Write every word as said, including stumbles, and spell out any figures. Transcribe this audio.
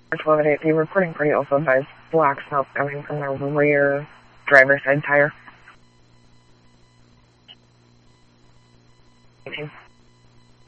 twelve eight, the reporting party also advised black smoke coming from the rear driver's side tire.